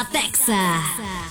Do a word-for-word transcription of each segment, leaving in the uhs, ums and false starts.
Texa.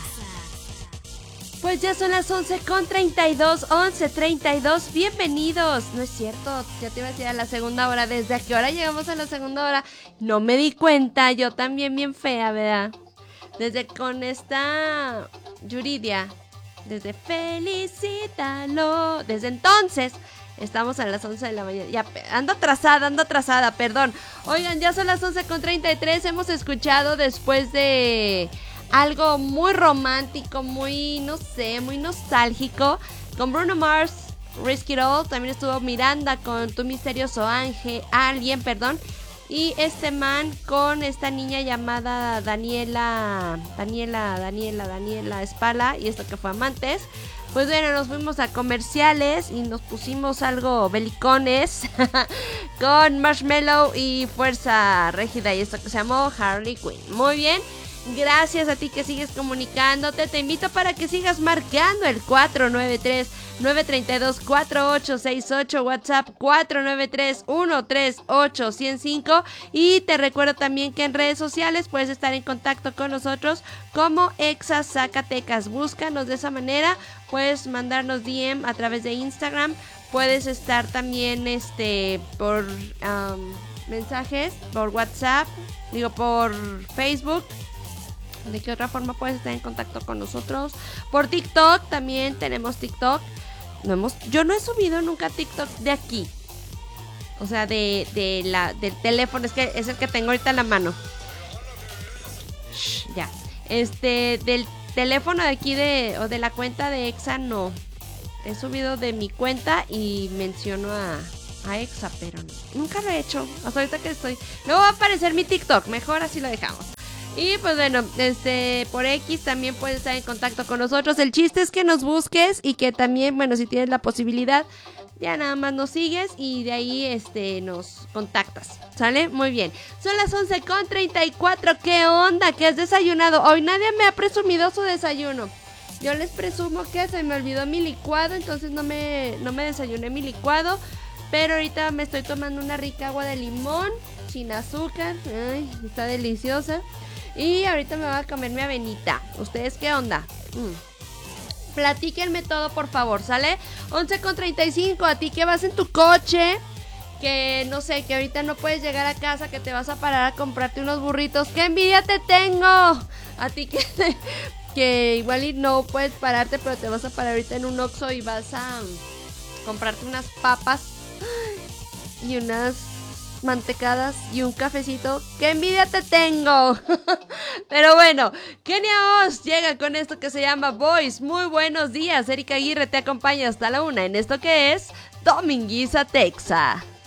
Pues ya son las once con treinta y dos, once treinta y dos, bienvenidos. No es cierto, ya te iba a decir a la segunda hora. ¿Desde a qué hora llegamos a la segunda hora? No me di cuenta, yo también bien fea, ¿verdad? Desde con esta Yuridia, desde Felicítalo, desde entonces estamos a las once de la mañana. Ya, ando atrasada, ando atrasada, perdón. Oigan, ya son las once con treinta y tres, hemos escuchado después de algo muy romántico, muy, no sé, muy nostálgico, con Bruno Mars, Risk It All. También estuvo Miranda con Tu Misterioso Ángel, Alien, perdón. Y este man con esta niña llamada Daniela, Daniela, Daniela, Daniela Espala. Y esto que fue Amantes. Pues bueno, nos fuimos a comerciales y nos pusimos algo belicones con Marshmello y Fuerza Régida. Y esto que se llamó Harley Quinn. Muy bien. Gracias a ti que sigues comunicándote. Te invito para que sigas marcando el cuatro nueve tres, nueve tres dos, cuatro ocho seis ocho, WhatsApp cuatro nueve tres, uno tres ocho, cero cinco. Y te recuerdo también que en redes sociales puedes estar en contacto con nosotros como Exa Zacatecas. Búscanos de esa manera. Puedes mandarnos D M a través de Instagram. Puedes estar también este por um, mensajes, por WhatsApp, digo por Facebook. ¿De qué otra forma puedes estar en contacto con nosotros? Por TikTok, también tenemos TikTok. No hemos, yo no he subido nunca TikTok de aquí. O sea, de, de la, del teléfono. Es que es el que tengo ahorita en la mano. Shh, ya. Este, del teléfono de aquí de, o de la cuenta de Exa, no. He subido de mi cuenta y menciono a, a Exa, pero no. Nunca lo he hecho. Hasta ahorita que estoy. Luego va a aparecer mi TikTok. Mejor así lo dejamos. Y pues bueno, este, por X también puedes estar en contacto con nosotros. El chiste es que nos busques y que también, bueno, si tienes la posibilidad, ya nada más nos sigues y de ahí este, nos contactas. ¿Sale? Muy bien. Son las once con treinta y cuatro. ¿Qué onda? ¿Qué has desayunado? Hoy nadie me ha presumido su desayuno. Yo les presumo que se me olvidó mi licuado, entonces no me, no me desayuné mi licuado. Pero ahorita me estoy tomando una rica agua de limón, sin azúcar. Ay, está deliciosa. Y ahorita me voy a comer mi avenita. ¿Ustedes qué onda? Mm. Platíquenme todo, por favor, ¿sale? once con treinta y cinco, a ti que vas en tu coche, que no sé, que ahorita no puedes llegar a casa, que te vas a parar a comprarte unos burritos. ¡Qué envidia te tengo! A ti que, que igual y no puedes pararte, pero te vas a parar ahorita en un Oxxo y vas a comprarte unas papas y unas mantecadas y un cafecito. ¡Qué envidia te tengo! Pero bueno, Kenia Oz llega con esto que se llama Boys. Muy buenos días, Erika Aguirre te acompaña hasta la una en esto que es Dominguiza Texa.